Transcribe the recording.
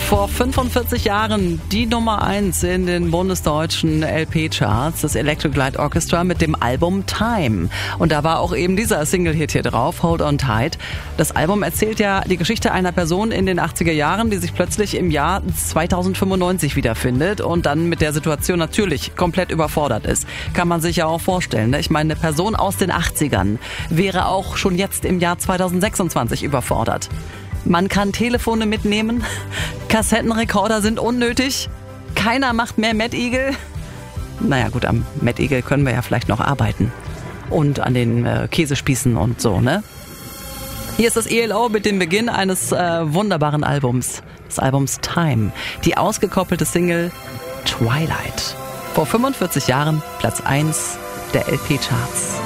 Vor 45 Jahren die Nummer 1 in den bundesdeutschen LP-Charts, das Electric Light Orchestra mit dem Album Time. Und da war auch eben dieser Single-Hit hier drauf, Hold on Tight. Das Album erzählt ja die Geschichte einer Person in den 80er Jahren, die sich plötzlich im Jahr 2095 wiederfindet und dann mit der Situation natürlich komplett überfordert ist. Kann man sich ja auch vorstellen. Ne? Ich meine, eine Person aus den 80ern wäre auch schon jetzt im Jahr 2026 überfordert. Man kann Telefone mitnehmen, Kassettenrekorder sind unnötig, keiner macht mehr Mad Eagle. Naja gut, am Mad Eagle können wir ja vielleicht noch arbeiten. Und an den Käsespießen und so, ne? Hier ist das ELO mit dem Beginn eines wunderbaren Albums, des Albums Time. Die ausgekoppelte Single Twilight. Vor 45 Jahren Platz 1 der LP-Charts.